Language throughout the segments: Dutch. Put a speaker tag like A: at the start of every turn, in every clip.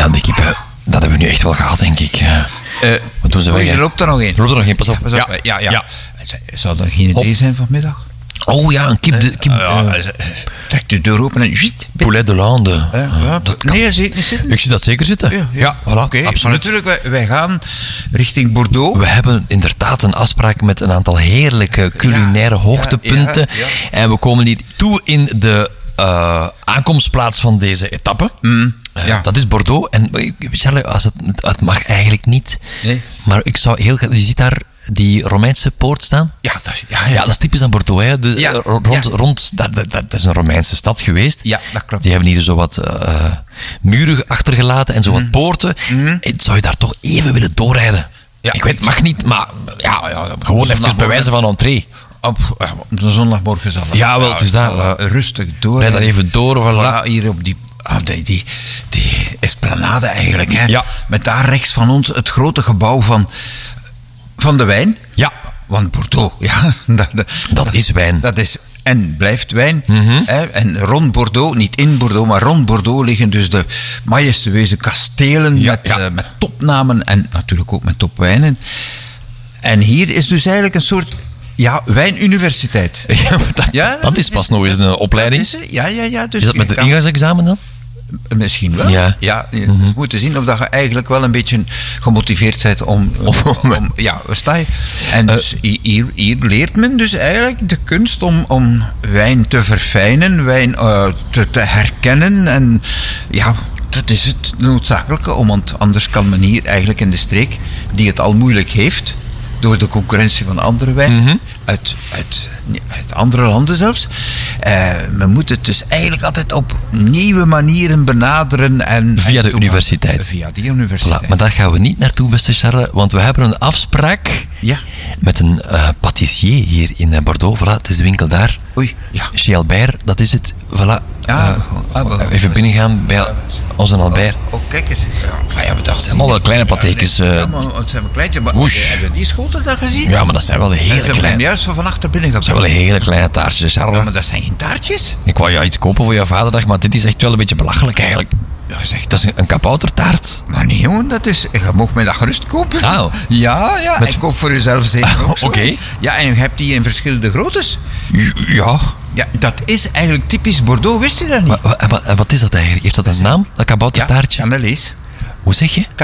A: Ja, die kippen, dat hebben we nu echt wel gehad, denk ik.
B: Er loopt er nog één.
A: Er loopt er nog één, pas op.
B: Ja. Zou dat geen idee zijn vanmiddag?
A: Oh ja, een kip...
B: Trek de deur open en...
A: Poulet de Lande.
B: Nee, je ziet het niet zitten.
A: Ik zie dat zeker zitten. Ja, voilà, absoluut.
B: Maar natuurlijk, wij gaan richting Bordeaux.
A: We hebben inderdaad een afspraak met een aantal heerlijke culinaire hoogtepunten.
B: Ja.
A: En we komen hier toe in de aankomstplaats van deze etappe. Dat is Bordeaux. En Charles, het mag eigenlijk niet.
B: Nee.
A: Maar ik zou heel graag... Je ziet daar die Romeinse poort staan?
B: Ja,
A: dat is typisch aan Bordeaux. Hè. Dat is een Romeinse stad geweest.
B: Ja, dat klopt.
A: Die hebben hier zo wat muren achtergelaten en zo wat poorten. Zou je daar toch even willen doorrijden? Ja. Ik weet, het mag niet, maar gewoon even bij wijze van entree.
B: Op de zondagmorgen zal het.
A: Ja, wel, het is dat.
B: Rustig door.
A: Rijd daar even door. Voilà.
B: Hier op die esplanade eigenlijk. Hè.
A: Ja.
B: Met daar rechts van ons het grote gebouw van de wijn.
A: Ja.
B: Want Bordeaux,
A: dat is wijn.
B: Dat is en blijft wijn. Hè. En rond Bordeaux, niet in Bordeaux, maar rond Bordeaux liggen dus de majestueuze kastelen met topnamen en natuurlijk ook met topwijnen. En hier is dus eigenlijk een soort wijnuniversiteit.
A: Dat is pas nog eens een opleiding.
B: Dus
A: is dat met een ingangsexamen dan?
B: Misschien wel. Ja. We moeten zien of dat je eigenlijk wel een beetje gemotiveerd bent om sta je? En dus hier leert men dus eigenlijk de kunst om wijn te verfijnen, wijn te herkennen. En dat is het noodzakelijke, want anders kan men hier eigenlijk in de streek, die het al moeilijk heeft, door de concurrentie van andere wijn, uit andere landen zelfs. Men moet het dus eigenlijk altijd op nieuwe manieren benaderen.
A: Via de universiteit.
B: Via die universiteit.
A: Voilà, maar daar gaan we niet naartoe, beste Charles, want we hebben een afspraak met een patissier hier in Bordeaux. Voilà, het is de winkel daar.
B: Oei, ja.
A: Chez Albert, dat is het. Voilà. Even binnengaan bij onze Albert.
B: Kijk eens.
A: We dachten, het zijn allemaal wel kleine patekjes.
B: Maar het zijn wel kleintjes. Hebben die schoten daar gezien?
A: Ja, maar dat zijn wel hele
B: kleine. Ze hebben juist van achter binnen gebracht.
A: Dat zijn wel hele kleine taartjes, Charles.
B: Ja, maar dat zijn geen taartjes.
A: Ik wou iets kopen voor jouw vaderdag, maar dit is echt wel een beetje belachelijk eigenlijk. Dat is een kaboutertaart.
B: Maar nee, jongen, je mag mij dat gerust kopen.
A: Oh.
B: Ja, ik koop voor jezelf zeker ook zo.
A: Oké.
B: Ja, en je hebt die in verschillende groottes.
A: Ja.
B: Ja, dat is eigenlijk typisch Bordeaux, wist je dat niet?
A: En wat is dat eigenlijk? Heeft dat een naam, dat kaboutertaartje?
B: Ja, cannelés.
A: Hoe zeg je?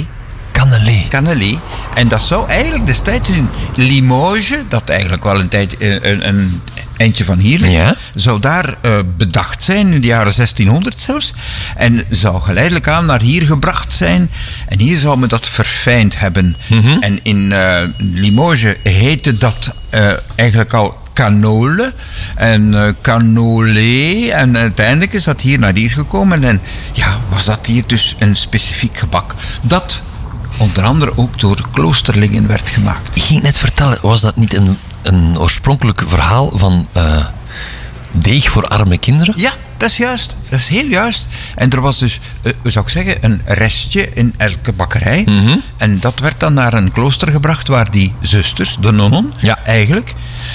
B: Cannelé. En dat zou eigenlijk destijds in Limoges, dat eigenlijk wel een eindje van hier ligt, zou daar bedacht zijn, in de jaren 1600 zelfs. En zou geleidelijk aan naar hier gebracht zijn. En hier zou men dat verfijnd hebben. En in Limoges heette dat eigenlijk al cannole en cannolé. En uiteindelijk is dat hier naar hier gekomen. En was dat hier dus een specifiek gebak. Dat onder andere ook door kloosterlingen werd gemaakt.
A: Ik ging net vertellen, was dat niet een oorspronkelijk verhaal van deeg voor arme kinderen?
B: Ja, dat is juist. Dat is heel juist. En er was dus, zou ik zeggen, een restje in elke bakkerij. En dat werd dan naar een klooster gebracht waar die zusters, de nonnen, eigenlijk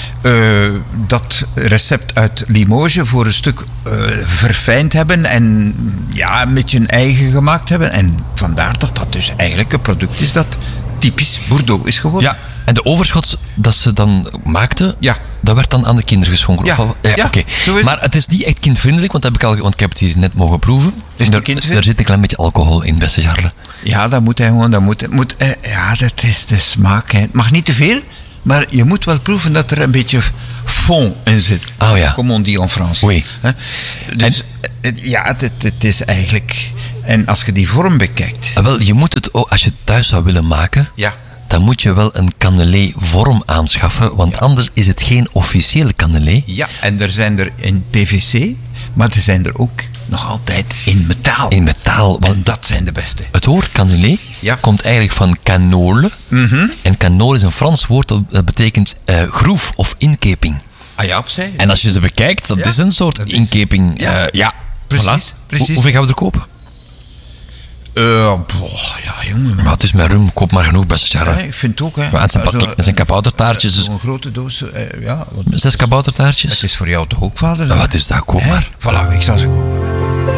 B: dat recept uit Limoges voor een stuk verfijnd hebben en een beetje een eigen gemaakt hebben. En vandaar dat dat dus eigenlijk een product is dat typisch Bordeaux is geworden.
A: Ja, en de overschot dat ze dan maakten, dat werd dan aan de kinderen geschonken. Oké. Maar het is niet echt kindvriendelijk, want ik heb het hier net mogen proeven. Er zit een klein beetje alcohol in, beste Charles.
B: Ja, dat moet hij gewoon. Dat is de smaak. Hè. Het mag niet te veel. Maar je moet wel proeven dat er een beetje fond in zit. Comme on dit en France.
A: Oui.
B: Dus het is eigenlijk... En als je die vorm bekijkt...
A: Wel, je moet het ook, als je het thuis zou willen maken... dan moet je wel een cannelé vorm aanschaffen. Want anders is het geen officiële cannelé.
B: Ja, en er zijn er in PVC... maar er zijn er ook nog altijd in metaal.
A: In metaal.
B: En dat zijn de beste.
A: Het woord cannelé komt eigenlijk van canole. En canole is een Frans woord dat betekent groef of inkeping.
B: Opzij.
A: En als je ze bekijkt, dat is een soort inkeping.
B: Precies.
A: Voilà. Hoeveel gaan we er kopen?
B: Jongen.
A: Maar het is met rum, koop maar genoeg, beste Charles.
B: Ja, ik vind het ook, hè.
A: Maar het zijn kaboutertaartjes.
B: Zo'n grote doos,
A: 6 kaboutertaartjes.
B: Het is voor jou toch ook, vader?
A: Wat is dat? Koop maar.
B: Voilà, ik zal ze kopen.